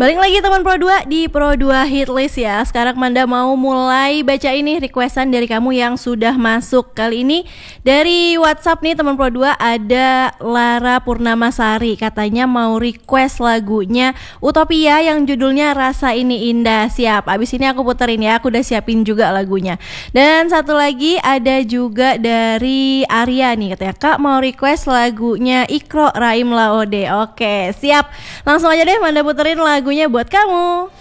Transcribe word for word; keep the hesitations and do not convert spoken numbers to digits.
Balik lagi teman Pro dua di Pro dua Hit List ya. Sekarang Manda mau mulai baca ini requestan dari kamu yang sudah masuk. Kali ini dari WhatsApp nih teman Pro dua, ada Lara Purnamasari. Katanya mau request lagunya Utopia yang judulnya Rasa Ini Indah. Siap, abis ini aku puterin ya, aku udah siapin juga lagunya. Dan satu lagi ada juga dari Arya nih, katanya Kak mau request lagunya Ikro Raim Laode. Oke siap, langsung aja deh Manda puterin lagunya buat kamu.